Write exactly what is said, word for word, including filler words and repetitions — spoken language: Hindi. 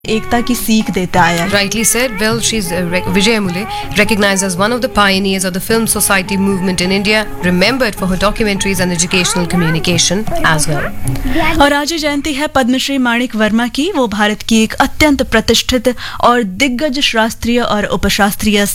एकता की सीख देता आया है। Rightly said. Well, she's uh, Re- Vijay Mule, recognized as one of the pioneers of the film society movement in India, remembered for her documentaries and educational communication as well. और आज ही जयंती है पद्मश्री माणिक वर्मा की। वो भारत की एक अत्यंत प्रतिष्ठित और दिग्गज शास्त्रीय और उपशास्त्रीय